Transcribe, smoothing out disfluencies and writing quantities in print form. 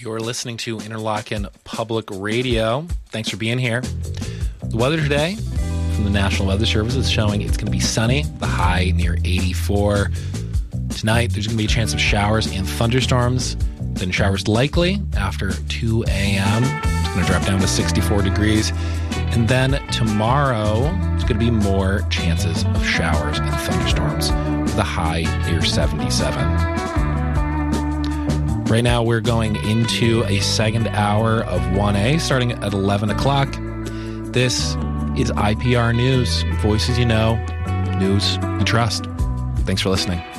You're listening to Interlochen Public Radio. Thanks for being here. The weather today from the National Weather Service is showing it's going to be sunny, the high near 84. Tonight, there's going to be a chance of showers and thunderstorms. Then showers likely after 2 a.m. It's going to drop down to 64 degrees. And then tomorrow, it's going to be more chances of showers and thunderstorms with a high near 77. Right now, we're going into a second hour of 1A, starting at 11 o'clock. This is IPR News. Voices you know, news you trust. Thanks for listening.